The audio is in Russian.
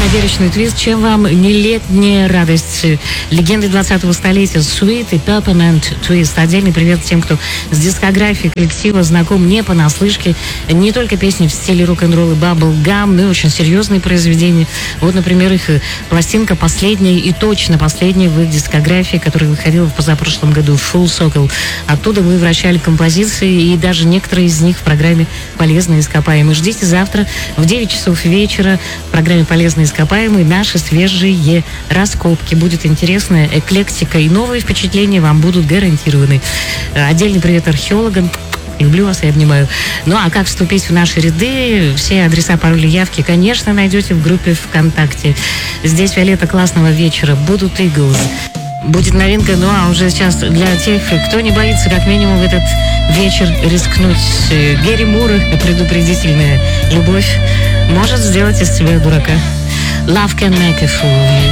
психоделичный твист. Чем вам не летняя радость? Легенды 20-го столетия Sweet и Peppermint Twist. Отдельный привет тем, кто с дискографией коллектива знаком не понаслышке. Не только песни в стиле рок-н-ролл и бабл-гам, но и очень серьезные произведения. Вот, например, их пластинка последняя и точно последняя в их дискографии, которая выходила в позапрошлом году, Full Circle. Оттуда мы вращали композиции и даже некоторые из них в программе «Полезные ископаемые». Ждите завтра в 9 часов вечера в программе «Полезные ископаемые» наши свежие раскопки. Будет интересная эклектика и новые впечатления вам будут гарантированы. Отдельный привет археологам. Люблю вас и обнимаю. Ну, а как вступить в наши ряды? Все адреса, пароли, явки, конечно, найдете в группе ВКонтакте. Здесь Виолетта классного вечера. Будут Eagles. Будет новинка, ну а уже сейчас для тех, кто не боится, как минимум в этот вечер рискнуть. Гэри Мур, предупредительная любовь, может сделать из себя дурака. Love can make a fool of you.